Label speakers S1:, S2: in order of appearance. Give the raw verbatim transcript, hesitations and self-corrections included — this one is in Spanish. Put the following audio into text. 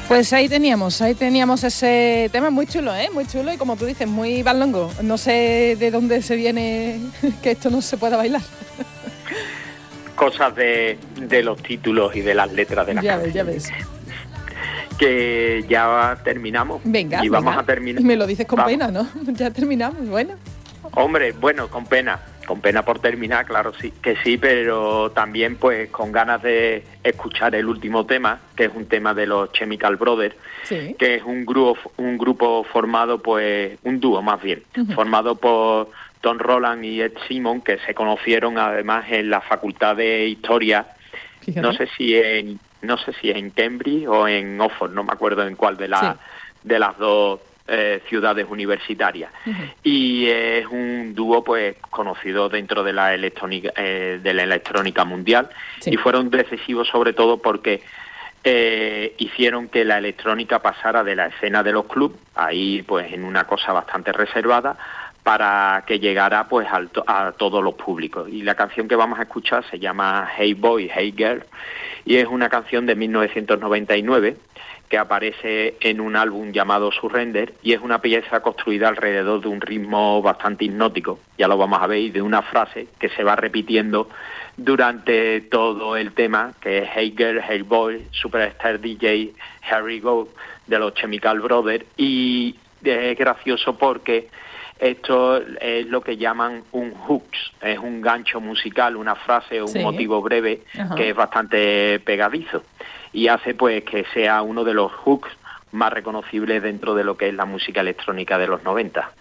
S1: Pues ahí teníamos, ahí teníamos ese tema muy chulo, ¿eh? Muy chulo y como tú dices, muy bailongo. No sé de dónde se viene que esto no se pueda bailar.
S2: Cosas de, de los títulos y de las letras de las
S1: ya
S2: canciones.
S1: Ya ves, ya ves.
S2: Que ya terminamos.
S1: Venga,
S2: y vamos
S1: venga.
S2: a terminar.
S1: Me lo dices con
S2: vamos.
S1: pena, ¿no? Ya terminamos, bueno.
S2: Hombre, bueno, con pena. Con pena por terminar, claro sí, que sí, pero también pues con ganas de escuchar el último tema, que es un tema de los Chemical Brothers,
S1: sí.
S2: que es un grupo, un grupo formado, pues, un dúo más bien, uh-huh. formado por Tom Roland y Ed Simon, que se conocieron además en la Facultad de Historia, Fíjate. no sé si en, no sé si en Cambridge o en Oxford, no me acuerdo en cuál de las sí. de las dos Eh, ciudades universitarias. Uh-huh. Y es un dúo pues conocido dentro de la electrónica eh, de la electrónica mundial sí. y fueron decisivos sobre todo porque eh, hicieron que la electrónica pasara de la escena de los clubs, ahí pues en una cosa bastante reservada, para que llegara pues al to- a todos los públicos. Y la canción que vamos a escuchar se llama Hey Boy, Hey Girl, y es una canción de mil novecientos noventa y nueve que aparece en un álbum llamado Surrender, y es una pieza construida alrededor de un ritmo bastante hipnótico, ya lo vamos a ver, y de una frase que se va repitiendo durante todo el tema, que es Hey Girl, Hey Boy, Superstar D J, Here We Go, de los Chemical Brothers, y es gracioso porque esto es lo que llaman un hooks, es un gancho musical, una frase o un sí. motivo breve Ajá. que es bastante pegadizo y hace pues que sea uno de los hooks más reconocibles dentro de lo que es la música electrónica de los noventa.